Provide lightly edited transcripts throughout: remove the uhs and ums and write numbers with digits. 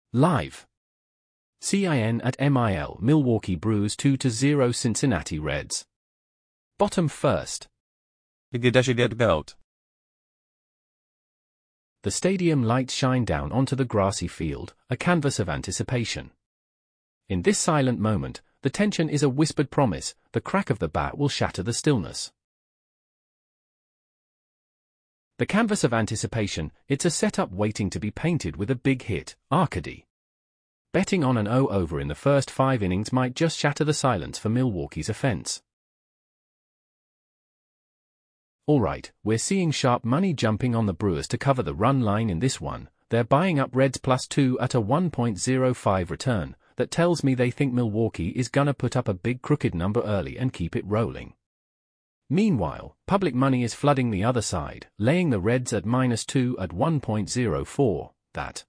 Live. CIN at MIL Milwaukee Brewers 2-0 Cincinnati Reds. Bottom first. Gdzie się get. The stadium lights shine down onto the grassy field, a canvas of anticipation. In this silent moment, the tension is a whispered promise, the crack of the bat will shatter the stillness. The canvas of anticipation, it's a setup waiting to be painted with a big hit, Arcady. Betting on an 0-over in the first 5 innings might just shatter the silence for Milwaukee's offense. Alright, we're seeing sharp money jumping on the Brewers to cover the run line in this one. They're buying up Reds +2 at a 1.05 return. That tells me they think Milwaukee is gonna put up a big crooked number early and keep it rolling. Meanwhile, public money is flooding the other side, laying the Reds at -2 at 1.04, that.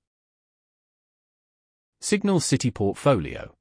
Signal City Portfolio.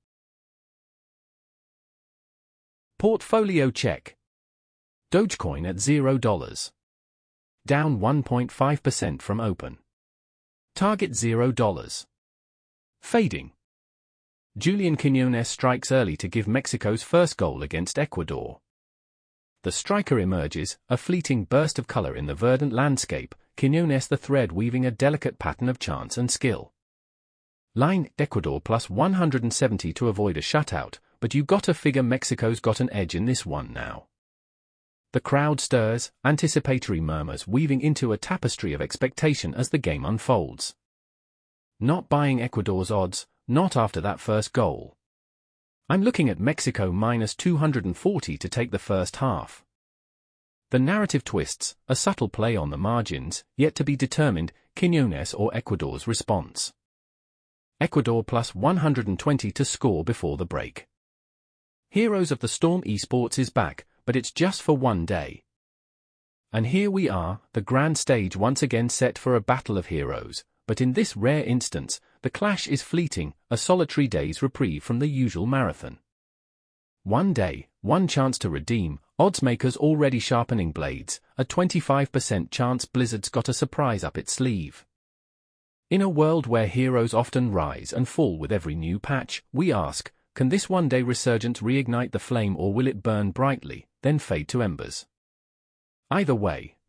Portfolio check. Dogecoin at $0. Down 1.5% from open. Target $0. Fading. Julian Quiñones strikes early to give Mexico's first goal against Ecuador. The striker emerges, a fleeting burst of color in the verdant landscape, Quiñones the thread weaving a delicate pattern of chance and skill. Line, Ecuador +170 to avoid a shutout, but you gotta figure Mexico's got an edge in this one now. The crowd stirs, anticipatory murmurs weaving into a tapestry of expectation as the game unfolds. Not buying Ecuador's odds, not after that first goal. I'm looking at Mexico -240 to take the first half. The narrative twists, a subtle play on the margins, yet to be determined, Quiñones or Ecuador's response. Ecuador +120 to score before the break. Heroes of the Storm Esports is back, but it's just for one day. And here we are, the grand stage once again set for a battle of heroes, but in this rare instance, the clash is fleeting, a solitary day's reprieve from the usual marathon. One day, one chance to redeem, oddsmakers already sharpening blades, a 25% chance Blizzard's got a surprise up its sleeve. In a world where heroes often rise and fall with every new patch, we ask, can this one-day resurgence reignite the flame or will it burn brightly, then fade to embers? Either way,